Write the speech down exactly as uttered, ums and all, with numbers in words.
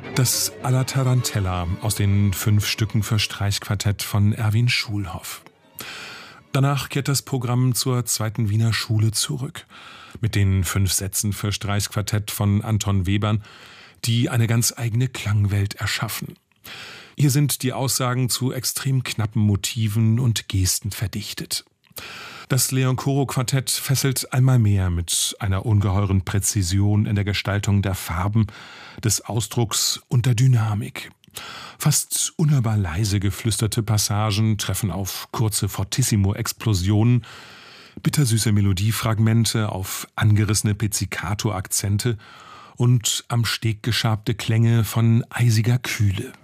Das Alla Tarantella aus den fünf Stücken für Streichquartett von Erwin Schulhoff. Danach kehrt das Programm zur zweiten Wiener Schule zurück. Mit den fünf Sätzen für Streichquartett von Anton Webern, die eine ganz eigene Klangwelt erschaffen. Hier sind die Aussagen zu extrem knappen Motiven und Gesten verdichtet. Das Leon-Koro-Quartett fesselt einmal mehr mit einer ungeheuren Präzision in der Gestaltung der Farben, des Ausdrucks und der Dynamik. Fast unhörbar leise geflüsterte Passagen treffen auf kurze Fortissimo-Explosionen, bittersüße Melodiefragmente auf angerissene Pizzicato-Akzente und am Steg geschabte Klänge von eisiger Kühle.